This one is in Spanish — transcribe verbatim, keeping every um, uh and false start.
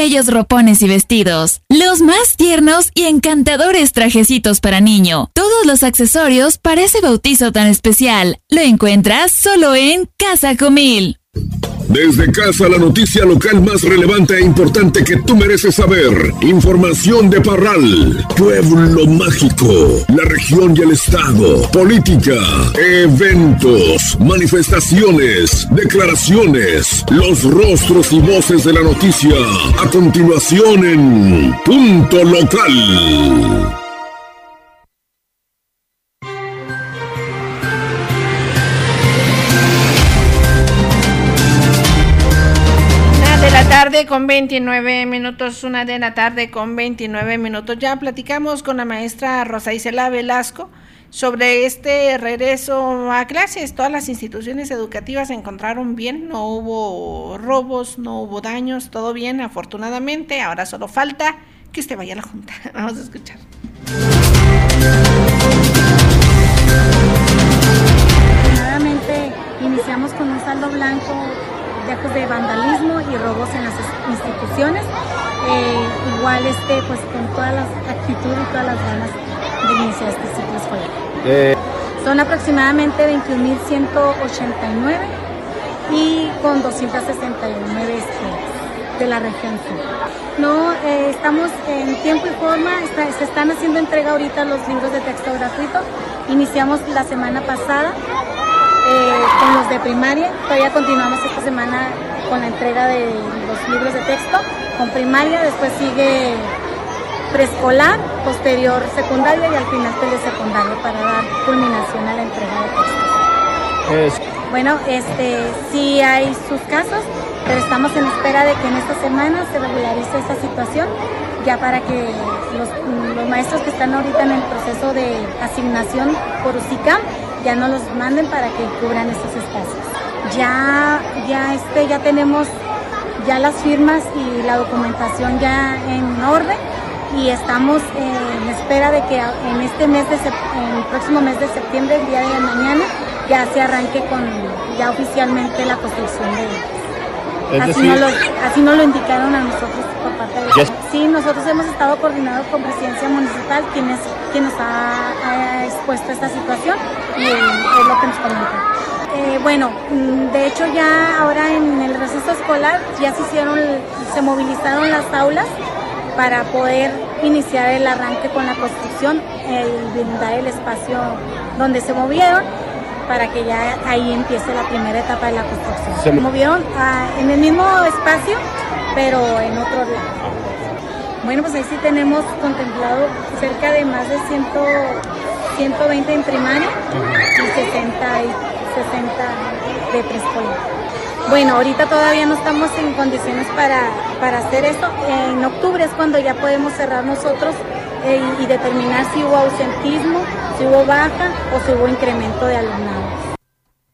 bellos ropones y vestidos, los más tiernos y encantadores trajecitos para niño, todos los accesorios para ese bautizo tan especial, lo encuentras solo en Casa Comil. Desde casa, la noticia local más relevante e importante que tú mereces saber. Información de Parral, Pueblo Mágico, la región y el estado, política, eventos, manifestaciones, declaraciones, los rostros y voces de la noticia. A continuación en Punto Local. Tarde con veintinueve minutos, una de la tarde con veintinueve minutos. Ya platicamos con la maestra Rosa Isela Velasco sobre este regreso a clases. Todas las instituciones educativas se encontraron bien, no hubo robos, no hubo daños, todo bien, afortunadamente. Ahora solo falta que usted vaya a la junta. Vamos a escuchar. Afortunadamente iniciamos con un saldo blanco de actos de vandalismo y robos en las instituciones, eh, igual este pues con todas las actitudes y todas las ganas de iniciar este ciclo escolar. Eh. Son aproximadamente veintiún mil ciento ochenta y nueve y con doscientas sesenta y nueve escuelas de la región sur. No, eh, estamos en tiempo y forma, está, se están haciendo entrega ahorita los libros de texto gratuito. Iniciamos la semana pasada Eh, con los de primaria, todavía continuamos esta semana con la entrega de los libros de texto, con primaria, después sigue preescolar, posterior secundaria y al final telesecundaria para dar culminación a la entrega de textos. Es... Bueno, este, sí hay sus casos, pero estamos en espera de que en esta semana se regularice esta situación, ya para que los, los maestros que están ahorita en el proceso de asignación por U C I C A M ya no los manden para que cubran esos espacios. Ya, ya, este, ya tenemos ya las firmas y la documentación ya en orden y estamos eh, en espera de que en este mes de en el próximo mes de septiembre, el día de mañana, ya se arranque con ya oficialmente la construcción de ellos. Así, decir... no lo, así nos lo indicaron a nosotros por parte de yes. Sí, nosotros hemos estado coordinados con Presidencia Municipal, quien, es, quien nos ha, ha expuesto esta situación y eh, es lo que nos comentó. Eh, bueno, de hecho ya ahora en el receso escolar ya se hicieron, se movilizaron las aulas para poder iniciar el arranque con la construcción, el brindar el espacio donde se movieron, para que ya ahí empiece la primera etapa de la construcción. Se movieron a, en el mismo espacio, pero en otro lado. Bueno, pues ahí sí tenemos contemplado cerca de más de cien, ciento veinte en primaria y sesenta, y sesenta de preescolar. Bueno, ahorita todavía no estamos en condiciones para, para hacer esto. En octubre es cuando ya podemos cerrar nosotros eh, y determinar si hubo ausentismo, si hubo baja o si hubo incremento de alumnado.